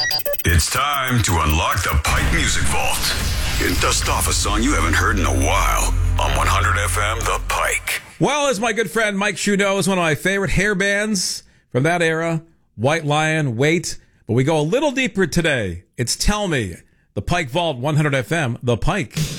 It's time to unlock the Pike Music Vault and dust off a song you haven't heard in a while on 100 FM The Pike. Well, as my good friend Mike Shue knows, one of my favorite hair bands from that era, White Lion, Wait. But we go a little deeper today. It's Tell Me, the Pike Vault, 100 FM, The Pike.